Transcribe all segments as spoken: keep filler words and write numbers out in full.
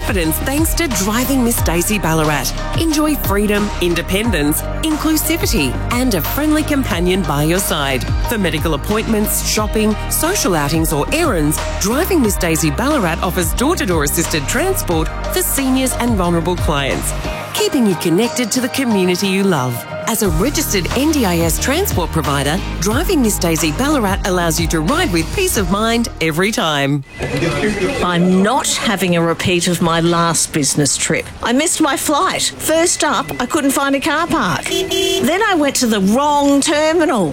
confidence thanks to Driving Miss Daisy Ballarat. Enjoy freedom, independence, inclusivity and a friendly companion by your side. For medical appointments, shopping, social outings or errands, Driving Miss Daisy Ballarat offers door-to-door assisted transport for seniors and vulnerable clients, keeping you connected to the community you love. As a registered N D I S transport provider, Driving Miss Daisy Ballarat allows you to ride with peace of mind every time. I'm not having a repeat of my last business trip. I missed my flight. First up, I couldn't find a car park. Then I went to the wrong terminal.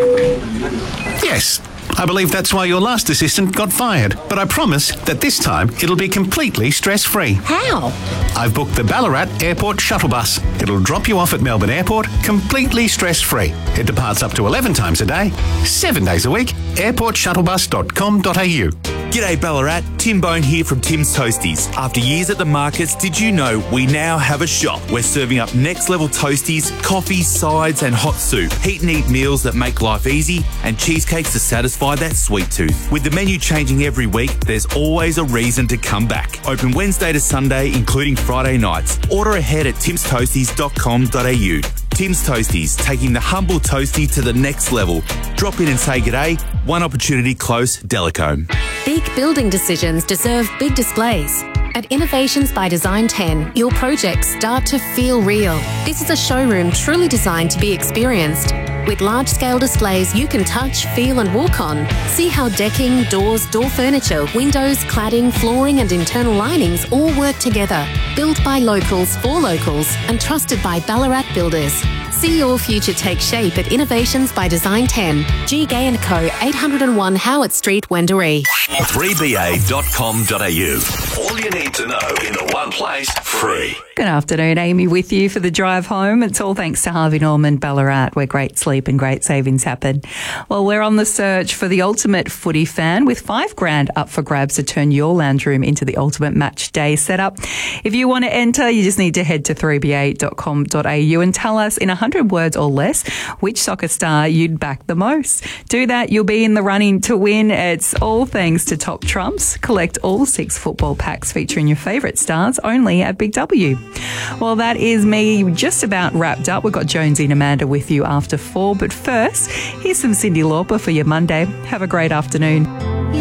Yes, I believe that's why your last assistant got fired. But I promise that this time it'll be completely stress-free. How? I've booked the Ballarat Airport Shuttle Bus. It'll drop you off at Melbourne Airport completely stress-free. It departs up to eleven times a day, seven days a week. airport shuttle bus dot com dot a u. G'day Ballarat, Tim Bone here from Tim's Toasties. After years at the markets, did you know we now have a shop? We're serving up next level toasties, coffee, sides and hot soup. Heat and eat meals that make life easy and cheesecakes to satisfy that sweet tooth. With the menu changing every week, there's always a reason to come back. Open Wednesday to Sunday, including Friday nights. Order ahead at tims toasties dot com dot a u. Tim's Toasties, taking the humble toastie to the next level. Drop in and say g'day. One opportunity close, Delacombe. Big building decisions deserve big displays. At Innovations by Design ten, your projects start to feel real. This is a showroom truly designed to be experienced. With large-scale displays you can touch, feel and walk on. See how decking, doors, door furniture, windows, cladding, flooring and internal linings all work together. Built by locals for locals and trusted by Ballarat builders. See your future take shape at Innovations by Design ten. G Gay and Co, eight oh one Howard Street, Wendouree. three b a dot com dot a u. All you need to know in the one place, free. Good afternoon, Amy with you for the drive home. It's all thanks to Harvey Norman Ballarat, where great sleep and great savings happen. Well, we're on the search for the ultimate footy fan with five grand up for grabs to turn your lounge room into the ultimate match day setup. If you want to enter, you just need to head to three b a dot com dot a u and tell us in one hundred words or less which soccer star you'd back the most. Do that, you'll be in the running to win. It's all thanks to Top Trumps. Collect all six football packs featuring your favourite stars only at Big W. Well, that is me just about wrapped up. We've got Jonesy and Amanda with you after four. But first, here's some Cyndi Lauper for your Monday. Have a great afternoon.